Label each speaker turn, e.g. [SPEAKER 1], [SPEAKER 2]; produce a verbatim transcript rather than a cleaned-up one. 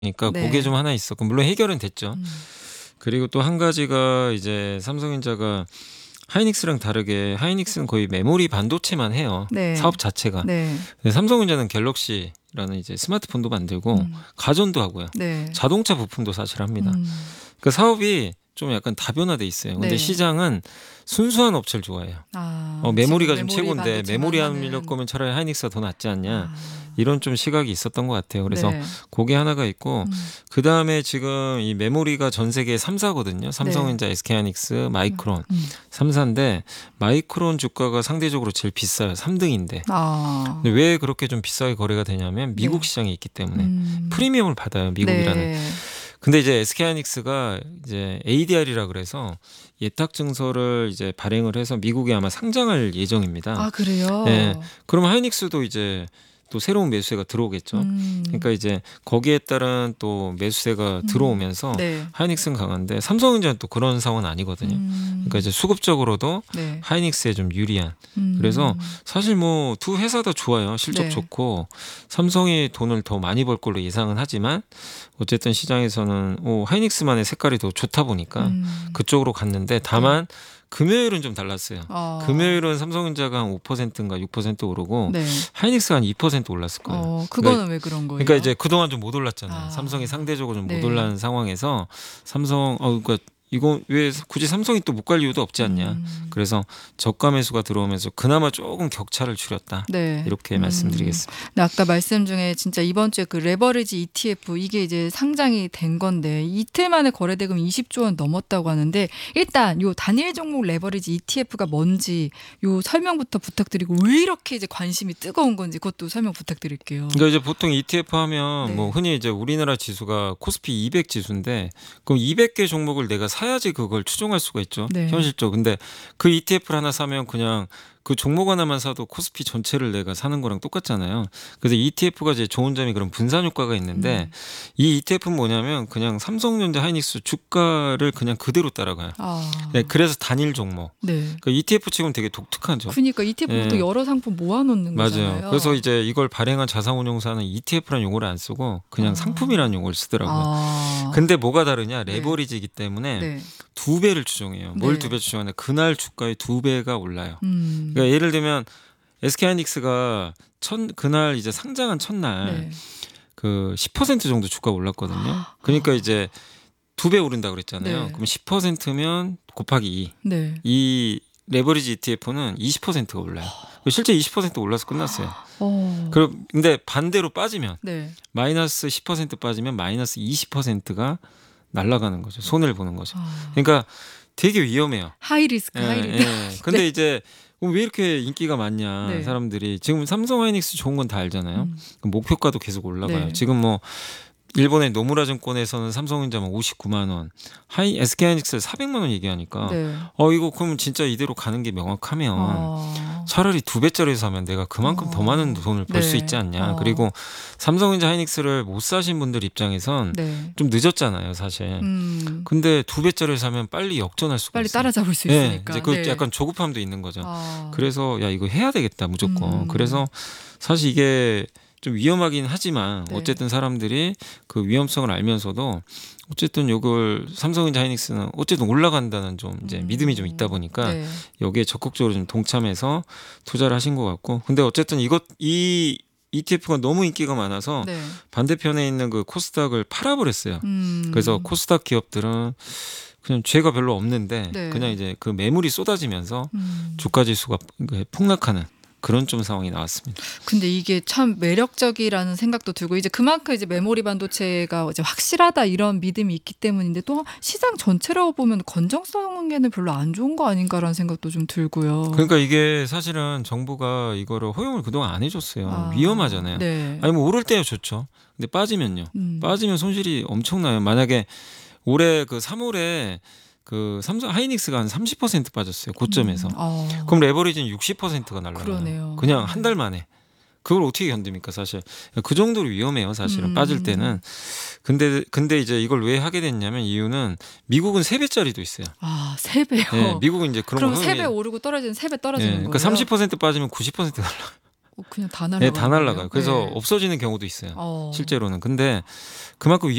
[SPEAKER 1] 그러니까
[SPEAKER 2] 네.
[SPEAKER 1] 그게 좀 하나 있었고 물론 해결은 됐죠.
[SPEAKER 2] 음.
[SPEAKER 1] 그리고 또 한 가지가 이제 삼성전자가 하이닉스랑 다르게 하이닉스는 거의 메모리 반도체만 해요.
[SPEAKER 2] 네.
[SPEAKER 1] 사업 자체가.
[SPEAKER 2] 네.
[SPEAKER 1] 근데 삼성전자는 갤럭시라는 이제 스마트폰도 만들고
[SPEAKER 2] 음.
[SPEAKER 1] 가전도 하고요.
[SPEAKER 2] 네.
[SPEAKER 1] 자동차 부품도 사실 합니다.
[SPEAKER 2] 음.
[SPEAKER 1] 그 사업이 좀 약간 다변화돼 있어요. 근데
[SPEAKER 2] 네.
[SPEAKER 1] 시장은 순수한 업체를 좋아해요.
[SPEAKER 2] 아,
[SPEAKER 1] 어, 메모리가
[SPEAKER 2] 지금
[SPEAKER 1] 좀
[SPEAKER 2] 메모리
[SPEAKER 1] 최고인데
[SPEAKER 2] 반도체만
[SPEAKER 1] 메모리
[SPEAKER 2] 하는.
[SPEAKER 1] 하려고 거면 차라리 하이닉스가 더 낫지 않냐.
[SPEAKER 2] 아.
[SPEAKER 1] 이런 좀 시각이 있었던 것 같아요. 그래서
[SPEAKER 2] 네.
[SPEAKER 1] 그게 하나가 있고
[SPEAKER 2] 음.
[SPEAKER 1] 그 다음에 지금 이 메모리가 전 세계 삼 사거든요. 삼성전자, 에스케이하이닉스, 마이크론
[SPEAKER 2] 음.
[SPEAKER 1] 삼 사인데 마이크론 주가가 상대적으로 제일 비싸요. 삼 등인데.
[SPEAKER 2] 아.
[SPEAKER 1] 근데 왜 그렇게 좀 비싸게 거래가 되냐면 미국
[SPEAKER 2] 네.
[SPEAKER 1] 시장에 있기 때문에
[SPEAKER 2] 음.
[SPEAKER 1] 프리미엄을 받아요. 미국이라는.
[SPEAKER 2] 네.
[SPEAKER 1] 근데 이제 에스케이하이닉스가 이제 에이디알이라 그래서 예탁 증서를 이제 발행을 해서 미국에 아마 상장할 예정입니다.
[SPEAKER 2] 아, 그래요?
[SPEAKER 1] 네. 그럼 하이닉스도 이제 또 새로운 매수세가 들어오겠죠.
[SPEAKER 2] 음.
[SPEAKER 1] 그러니까 이제 거기에 따른 또 매수세가
[SPEAKER 2] 음.
[SPEAKER 1] 들어오면서
[SPEAKER 2] 네.
[SPEAKER 1] 하이닉스는 강한데 삼성전자는 또 그런 상황은 아니거든요.
[SPEAKER 2] 음.
[SPEAKER 1] 그러니까 이제 수급적으로도
[SPEAKER 2] 네.
[SPEAKER 1] 하이닉스에 좀 유리한.
[SPEAKER 2] 음.
[SPEAKER 1] 그래서 사실 뭐 두 회사 다 좋아요. 실적
[SPEAKER 2] 네.
[SPEAKER 1] 좋고 삼성이 돈을 더 많이 벌 걸로 예상은 하지만 어쨌든 시장에서는 오, 하이닉스만의 색깔이 더 좋다 보니까
[SPEAKER 2] 음.
[SPEAKER 1] 그쪽으로 갔는데 다만 금요일은 좀 달랐어요.
[SPEAKER 2] 어.
[SPEAKER 1] 금요일은 삼성전자가 한 오 퍼센트인가 육 퍼센트 오르고
[SPEAKER 2] 네.
[SPEAKER 1] 하이닉스가 한 이 퍼센트 올랐을 거예요.
[SPEAKER 2] 어, 그거는 왜 그런 거예요?
[SPEAKER 1] 그러니까 이제 그동안 좀 못 올랐잖아요.
[SPEAKER 2] 아.
[SPEAKER 1] 삼성이 상대적으로 좀 못
[SPEAKER 2] 네.
[SPEAKER 1] 올라는 상황에서 삼성 어 그러니까 이거 왜 굳이 삼성이 또 못 갈 이유도 없지 않냐.
[SPEAKER 2] 음.
[SPEAKER 1] 그래서 저가 매수가 들어오면서 그나마 조금 격차를 줄였다.
[SPEAKER 2] 네.
[SPEAKER 1] 이렇게
[SPEAKER 2] 음.
[SPEAKER 1] 말씀드리겠습니다.
[SPEAKER 2] 근데 아까 말씀 중에 진짜 이번 주에 그 레버리지 이티에프 이게 이제 상장이 된 건데 이틀 만에 거래 대금 이십조 원 넘었다고 하는데 일단 요 단일 종목 레버리지 이티에프가 뭔지 요 설명부터 부탁드리고 왜 이렇게 이제 관심이 뜨거운 건지 그것도 설명 부탁드릴게요.
[SPEAKER 1] 그러니까 이제 보통 이티에프 하면
[SPEAKER 2] 네.
[SPEAKER 1] 뭐 흔히 이제 우리나라 지수가 코스피 이백 지수인데 그럼 이백 개 종목을 내가 사야지 그걸 추종할 수가 있죠.
[SPEAKER 2] 네.
[SPEAKER 1] 현실적으로. 근데 그 이티에프를 하나 사면 그냥 그 종목 하나만 사도 코스피 전체를 내가 사는 거랑 똑같잖아요. 그래서 이티에프가 이제 좋은 점이 그런 분산 효과가 있는데
[SPEAKER 2] 음.
[SPEAKER 1] 이 이티에프는 뭐냐면 그냥 삼성전자, 하이닉스 주가를 그냥 그대로 따라가요.
[SPEAKER 2] 아.
[SPEAKER 1] 네, 그래서 단일 종목.
[SPEAKER 2] 네.
[SPEAKER 1] 그러니까 이티에프 치고는 되게 독특하죠.
[SPEAKER 2] 그러니까 이티에프도
[SPEAKER 1] 예.
[SPEAKER 2] 여러 상품 모아놓는 거잖아요.
[SPEAKER 1] 맞아요. 그래서 이제 이걸 발행한 자산운용사는 이티에프라는 용어를 안 쓰고 그냥
[SPEAKER 2] 아.
[SPEAKER 1] 상품이라는 용어를 쓰더라고요.
[SPEAKER 2] 아.
[SPEAKER 1] 근데 뭐가 다르냐?
[SPEAKER 2] 네.
[SPEAKER 1] 레버리지이기 때문에
[SPEAKER 2] 네.
[SPEAKER 1] 두 배를 추정해요. 뭘
[SPEAKER 2] 네.
[SPEAKER 1] 두 배 추정하냐? 그날 주가의 두 배가 올라요.
[SPEAKER 2] 음.
[SPEAKER 1] 그러니까 예를 들면 에스케이하이닉스가 첫 그날 이제 상장한 첫날
[SPEAKER 2] 네.
[SPEAKER 1] 그 십 퍼센트 정도 주가가 올랐거든요.
[SPEAKER 2] 아.
[SPEAKER 1] 그러니까 이제 두 배 오른다 그랬잖아요.
[SPEAKER 2] 네.
[SPEAKER 1] 그럼 십 퍼센트면 곱하기 이.
[SPEAKER 2] 네.
[SPEAKER 1] 이 레버리지 이티에프는 이십 퍼센트가 올라요. 실제 이십 퍼센트 올라서 끝났어요.
[SPEAKER 2] 어.
[SPEAKER 1] 그럼 근데 반대로 빠지면
[SPEAKER 2] 네.
[SPEAKER 1] 마이너스 십 퍼센트 빠지면 마이너스 이십 퍼센트가 날아가는 거죠. 손해를 보는 거죠.
[SPEAKER 2] 아.
[SPEAKER 1] 그러니까 되게 위험해요.
[SPEAKER 2] 하이 리스크,
[SPEAKER 1] 예,
[SPEAKER 2] 하이 리스크.
[SPEAKER 1] 예. 근데
[SPEAKER 2] 네.
[SPEAKER 1] 이제 왜 이렇게 인기가 많냐
[SPEAKER 2] 네.
[SPEAKER 1] 사람들이 지금 삼성 하이닉스 좋은 건 다 알잖아요.
[SPEAKER 2] 음.
[SPEAKER 1] 목표가도 계속 올라가요.
[SPEAKER 2] 네.
[SPEAKER 1] 지금 뭐 일본의 노무라 증권에서는 삼성전자만 오십구만 원, 하이 에스케이하이닉스 사백만 원 얘기하니까
[SPEAKER 2] 네.
[SPEAKER 1] 어 이거 그럼 진짜 이대로 가는 게 명확하면
[SPEAKER 2] 어.
[SPEAKER 1] 차라리 두 배짜리 사면 내가 그만큼
[SPEAKER 2] 어.
[SPEAKER 1] 더 많은 돈을 벌 수
[SPEAKER 2] 네.
[SPEAKER 1] 있지 않냐.
[SPEAKER 2] 어.
[SPEAKER 1] 그리고 삼성전자 하이닉스를 못 사신 분들 입장에선
[SPEAKER 2] 네.
[SPEAKER 1] 좀 늦었잖아요, 사실.
[SPEAKER 2] 음.
[SPEAKER 1] 근데 두 배짜리 사면 빨리 역전할 수가
[SPEAKER 2] 빨리
[SPEAKER 1] 있어요.
[SPEAKER 2] 따라잡을 수
[SPEAKER 1] 네,
[SPEAKER 2] 있으니까.
[SPEAKER 1] 이제 그
[SPEAKER 2] 네.
[SPEAKER 1] 약간 조급함도 있는 거죠.
[SPEAKER 2] 아.
[SPEAKER 1] 그래서 야 이거 해야 되겠다 무조건.
[SPEAKER 2] 음.
[SPEAKER 1] 그래서 사실 이게 좀 위험하긴 하지만
[SPEAKER 2] 네.
[SPEAKER 1] 어쨌든 사람들이 그 위험성을 알면서도 어쨌든 이걸 삼성전자 하이닉스는 어쨌든 올라간다는 좀 이제
[SPEAKER 2] 음.
[SPEAKER 1] 믿음이 좀 있다 보니까
[SPEAKER 2] 네.
[SPEAKER 1] 여기에 적극적으로 좀 동참해서 투자를 하신 것 같고 근데 어쨌든 이것 이 이티에프가 너무 인기가 많아서
[SPEAKER 2] 네.
[SPEAKER 1] 반대편에 있는 그 코스닥을 팔아버렸어요.
[SPEAKER 2] 음.
[SPEAKER 1] 그래서 코스닥 기업들은 그냥 죄가 별로 없는데
[SPEAKER 2] 네.
[SPEAKER 1] 그냥 이제 그 매물이 쏟아지면서
[SPEAKER 2] 음.
[SPEAKER 1] 주가 지수가 폭락하는 그런 좀 상황이 나왔습니다.
[SPEAKER 2] 근데 이게 참 매력적이라는 생각도 들고 이제 그만큼 이제 메모리 반도체가 이제 확실하다 이런 믿음이 있기 때문인데 또 시장 전체로 보면 건전성에는 별로 안 좋은 거 아닌가라는 생각도 좀 들고요.
[SPEAKER 1] 그러니까 이게 사실은 정부가 이거를 허용을 그동안 안 해줬어요.
[SPEAKER 2] 아.
[SPEAKER 1] 위험하잖아요.
[SPEAKER 2] 네.
[SPEAKER 1] 아니 뭐 오를 때야 좋죠. 근데 빠지면요.
[SPEAKER 2] 음.
[SPEAKER 1] 빠지면 손실이 엄청나요. 만약에 올해 그 삼월에 그 삼성 하이닉스가 한 삼십 퍼센트 빠졌어요. 고점에서.
[SPEAKER 2] 음. 어.
[SPEAKER 1] 그럼 레버리지는 육십 퍼센트가 날라가요.
[SPEAKER 2] 그러네요.
[SPEAKER 1] 그냥 한 달 만에. 그걸 어떻게 견딥니까 사실. 그 정도로 위험해요 사실은
[SPEAKER 2] 음.
[SPEAKER 1] 빠질 때는. 근데 근데 이제 이걸 왜 하게 됐냐면 이유는 미국은 세 배짜리도 있어요.
[SPEAKER 2] 아, 세 배요.
[SPEAKER 1] 네, 미국은 이제 그런
[SPEAKER 2] 그럼
[SPEAKER 1] 거
[SPEAKER 2] 세 배
[SPEAKER 1] 허용해요.
[SPEAKER 2] 오르고 떨어지는 세 배
[SPEAKER 1] 네,
[SPEAKER 2] 떨어지는
[SPEAKER 1] 그러니까
[SPEAKER 2] 거예요.
[SPEAKER 1] 삼십 퍼센트 빠지면 구십 퍼센트 날라.
[SPEAKER 2] 어, 그냥 다 날아가요.
[SPEAKER 1] 네, 다 날아가요. 그래서
[SPEAKER 2] 네.
[SPEAKER 1] 없어지는 경우도 있어요.
[SPEAKER 2] 어.
[SPEAKER 1] 실제로는. 근데 그만큼